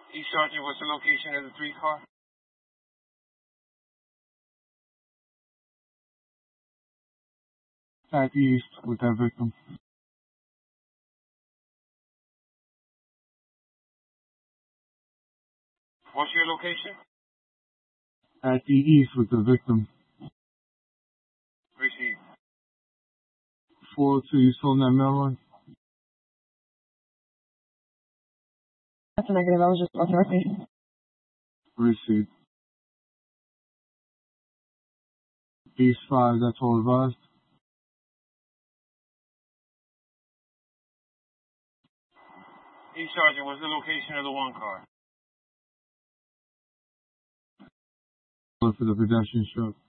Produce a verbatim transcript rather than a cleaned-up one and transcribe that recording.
East Sergeant, what's the location of the three car? At East with that victim. What's your location? At the East with the victim. Receive. four oh two, you still in that mailroom? That's a negative. I was just walking with me. Received. East five, that's all advised. East Sergeant, what's the location of the one car? For the pedestrian stroke.